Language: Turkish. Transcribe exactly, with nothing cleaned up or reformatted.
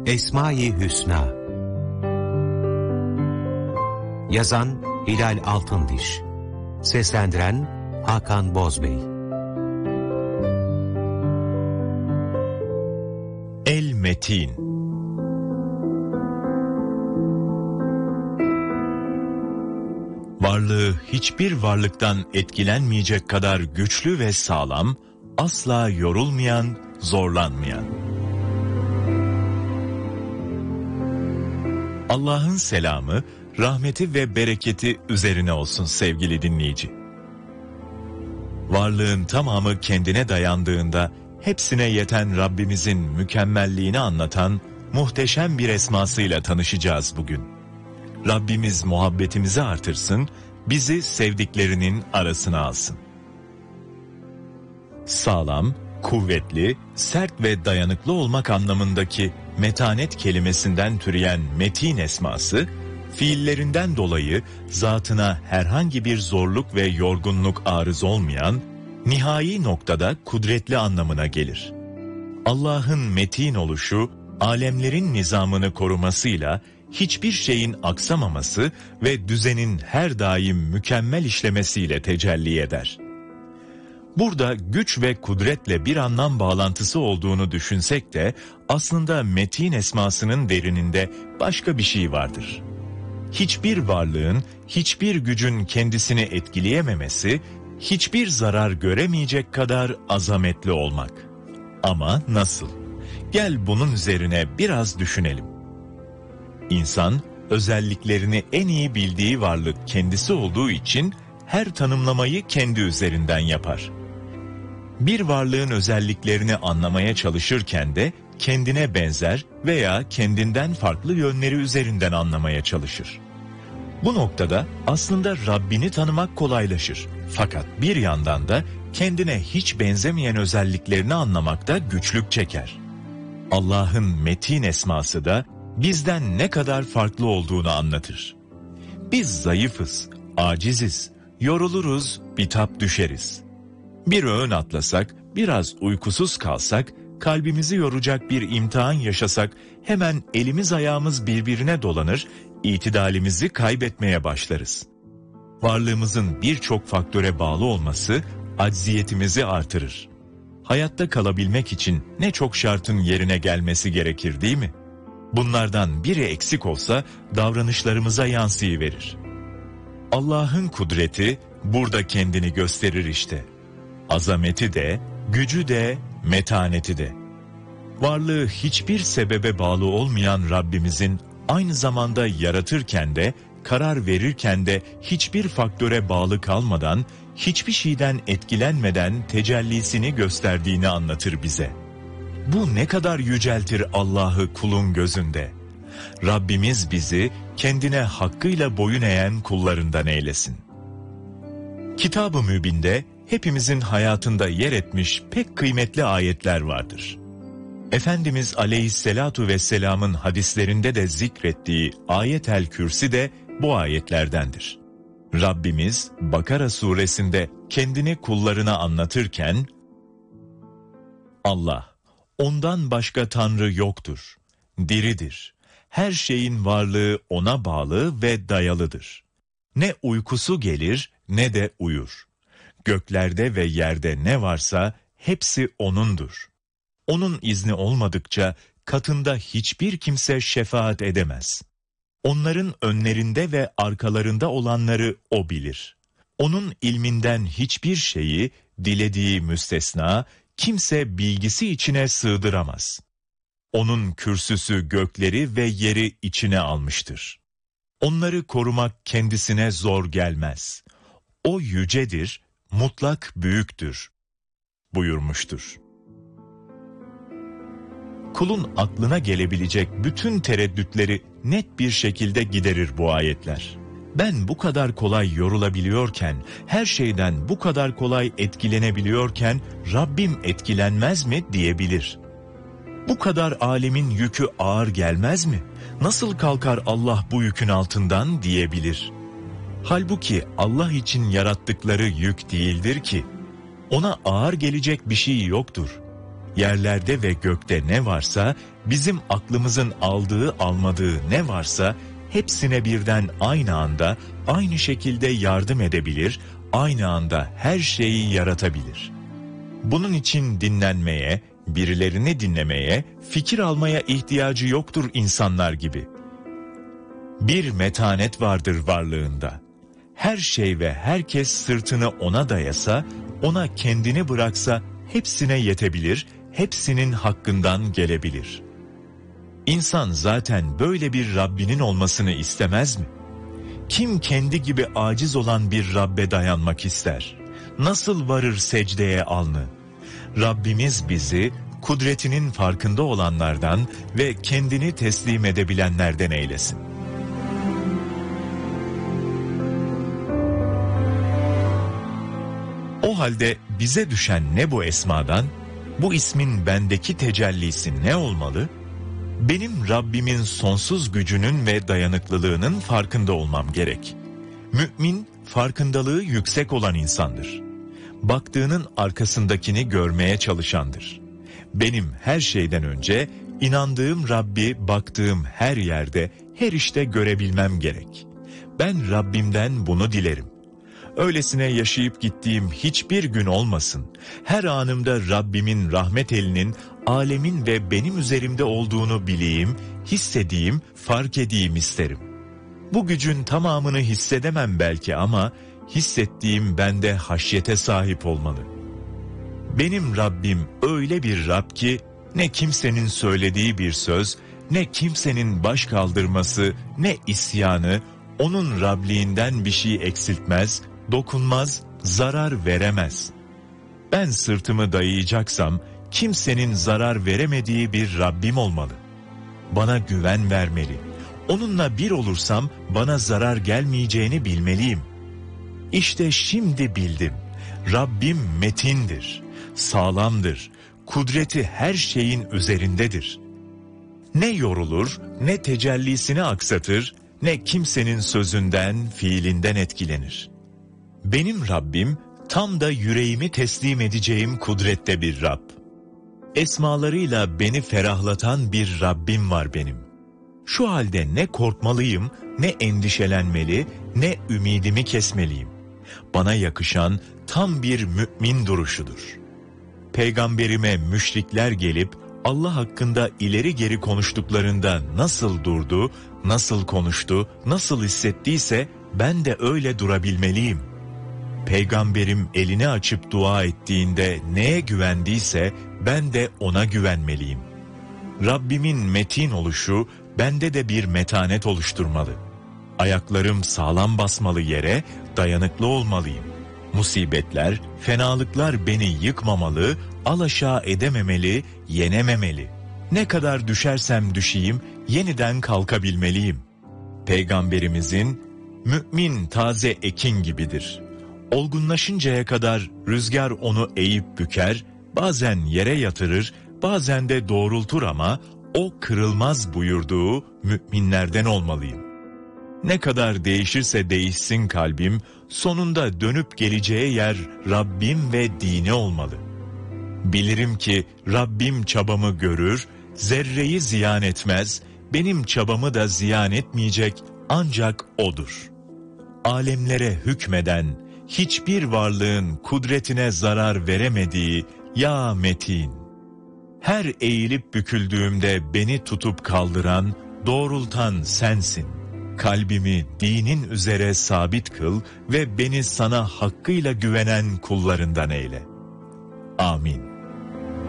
Esma-i Hüsna. Yazan Hilal Altındiş. Seslendiren Hakan Bozbey. El-Metin. Varlığı hiçbir varlıktan etkilenmeyecek kadar güçlü ve sağlam, asla yorulmayan, zorlanmayan. Allah'ın selamı, rahmeti ve bereketi üzerine olsun sevgili dinleyici. Varlığın tamamı kendine dayandığında, hepsine yeten Rabbimizin mükemmelliğini anlatan muhteşem bir esmasıyla tanışacağız bugün. Rabbimiz muhabbetimizi artırsın, bizi sevdiklerinin arasına alsın. Sağlam, kuvvetli, sert ve dayanıklı olmak anlamındaki metanet kelimesinden türeyen metin esması, fiillerinden dolayı zatına herhangi bir zorluk ve yorgunluk arız olmayan, nihai noktada kudretli anlamına gelir. Allah'ın metin oluşu, alemlerin nizamını korumasıyla, hiçbir şeyin aksamaması ve düzenin her daim mükemmel işlemesiyle tecelli eder. Burada güç ve kudretle bir anlam bağlantısı olduğunu düşünsek de, aslında metin esmasının derininde başka bir şey vardır. Hiçbir varlığın, hiçbir gücün kendisini etkileyememesi, hiçbir zarar göremeyecek kadar azametli olmak. Ama nasıl? Gel bunun üzerine biraz düşünelim. İnsan, özelliklerini en iyi bildiği varlık kendisi olduğu için her tanımlamayı kendi üzerinden yapar. Bir varlığın özelliklerini anlamaya çalışırken de kendine benzer veya kendinden farklı yönleri üzerinden anlamaya çalışır. Bu noktada aslında Rabbini tanımak kolaylaşır. Fakat bir yandan da kendine hiç benzemeyen özelliklerini anlamakta güçlük çeker. Allah'ın metin esması da bizden ne kadar farklı olduğunu anlatır. Biz zayıfız, aciziz, yoruluruz, bitap düşeriz. Bir öğün atlasak, biraz uykusuz kalsak, kalbimizi yoracak bir imtihan yaşasak, hemen elimiz ayağımız birbirine dolanır, itidalimizi kaybetmeye başlarız. Varlığımızın birçok faktöre bağlı olması, acziyetimizi artırır. Hayatta kalabilmek için ne çok şartın yerine gelmesi gerekir değil mi? Bunlardan biri eksik olsa davranışlarımıza yansıyıverir. Allah'ın kudreti burada kendini gösterir işte. Azameti de, gücü de, metaneti de. Varlığı hiçbir sebebe bağlı olmayan Rabbimizin aynı zamanda yaratırken de, karar verirken de hiçbir faktöre bağlı kalmadan, hiçbir şeyden etkilenmeden tecellisini gösterdiğini anlatır bize. Bu ne kadar yüceltir Allah'ı kulun gözünde. Rabbimiz bizi kendine hakkıyla boyun eğen kullarından eylesin. Kitab-ı Mübin'de hepimizin hayatında yer etmiş pek kıymetli ayetler vardır. Efendimiz Aleyhisselatu Vesselam'ın hadislerinde de zikrettiği Ayet-el Kürsi de bu ayetlerdendir. Rabbimiz Bakara suresinde kendini kullarına anlatırken, Allah, ondan başka Tanrı yoktur, diridir, her şeyin varlığı ona bağlı ve dayalıdır. Ne uykusu gelir ne de uyur. Göklerde ve yerde ne varsa hepsi O'nundur. O'nun izni olmadıkça katında hiçbir kimse şefaat edemez. Onların önlerinde ve arkalarında olanları O bilir. O'nun ilminden hiçbir şeyi, dilediği müstesna, kimse bilgisi içine sığdıramaz. O'nun kürsüsü gökleri ve yeri içine almıştır. Onları korumak kendisine zor gelmez. O yücedir, mutlak büyüktür buyurmuştur. Kulun aklına gelebilecek bütün tereddütleri net bir şekilde giderir bu ayetler. Ben bu kadar kolay yorulabiliyorken, her şeyden bu kadar kolay etkilenebiliyorken Rabbim etkilenmez mi diyebilir. Bu kadar alemin yükü ağır gelmez mi? Nasıl kalkar Allah bu yükün altından diyebilir. Halbuki Allah için yarattıkları yük değildir ki. Ona ağır gelecek bir şey yoktur. yerlerde ve gökte ne varsa, bizim aklımızın aldığı almadığı ne varsa, hepsine birden aynı anda, aynı şekilde yardım edebilir, aynı anda her şeyi yaratabilir. Bunun için dinlenmeye, birilerini dinlemeye, fikir almaya ihtiyacı yoktur insanlar gibi. Bir metanet vardır varlığında. Her şey ve herkes sırtını ona dayasa, ona kendini bıraksa hepsine yetebilir, hepsinin hakkından gelebilir. İnsan zaten böyle bir Rabbinin olmasını istemez mi? Kim kendi gibi aciz olan bir Rabbe dayanmak ister? Nasıl varır secdeye alnı? Rabbimiz bizi kudretinin farkında olanlardan ve kendini teslim edebilenlerden eylesin. O halde bize düşen ne bu esmadan, bu ismin bendeki tecellisi ne olmalı? Benim Rabbimin sonsuz gücünün ve dayanıklılığının farkında olmam gerek. Mümin, farkındalığı yüksek olan insandır. Baktığının arkasındakini görmeye çalışandır. Benim her şeyden önce inandığım Rabbi baktığım her yerde, her işte görebilmem gerek. Ben Rabbimden bunu dilerim. Öylesine yaşayıp gittiğim hiçbir gün olmasın. Her anımda Rabbimin rahmet elinin, alemin ve benim üzerimde olduğunu bileyim, hissedeyim, fark edeyim isterim. Bu gücün tamamını hissedemem belki ama hissettiğim bende haşyete sahip olmalı. Benim Rabbim öyle bir Rab ki ne kimsenin söylediği bir söz, ne kimsenin baş kaldırması, ne isyanı onun Rabliğinden bir şey eksiltmez, dokunmaz, zarar veremez. Ben sırtımı dayayacaksam kimsenin zarar veremediği bir Rabbim olmalı. Bana güven vermeli. Onunla bir olursam bana zarar gelmeyeceğini bilmeliyim. İşte şimdi bildim. Rabbim metindir, sağlamdır, kudreti her şeyin üzerindedir. Ne yorulur, ne tecellisini aksatır, ne kimsenin sözünden, fiilinden etkilenir. Benim Rabbim tam da yüreğimi teslim edeceğim kudrette bir Rab. Esmalarıyla beni ferahlatan bir Rabbim var benim. Şu halde ne korkmalıyım, ne endişelenmeli, ne ümidimi kesmeliyim. Bana yakışan tam bir mümin duruşudur. Peygamberime müşrikler gelip Allah hakkında ileri geri konuştuklarında nasıl durdu, nasıl konuştu, nasıl hissettiyse ben de öyle durabilmeliyim. Peygamberim elini açıp dua ettiğinde neye güvendiyse ben de ona güvenmeliyim. Rabbimin metin oluşu bende de bir metanet oluşturmalı. Ayaklarım sağlam basmalı yere, dayanıklı olmalıyım. Musibetler, fenalıklar beni yıkmamalı, alaşağı edememeli, yenememeli. Ne kadar düşersem düşeyim, yeniden kalkabilmeliyim. Peygamberimizin, mümin taze ekin gibidir. Olgunlaşıncaya kadar rüzgar onu eğip büker, bazen yere yatırır, bazen de doğrultur ama o kırılmaz buyurduğu müminlerden olmalıyım. Ne kadar değişirse değişsin kalbim, sonunda dönüp geleceği yer Rabbim ve dini olmalı. Bilirim ki Rabbim çabamı görür, zerreyi ziyan etmez, benim çabamı da ziyan etmeyecek ancak O'dur. Alemlere hükmeden, hiçbir varlığın kudretine zarar veremediği ya metin. Her eğilip büküldüğümde beni tutup kaldıran, doğrultan sensin. Kalbimi dinin üzere sabit kıl ve beni sana hakkıyla güvenen kullarından eyle. Amin.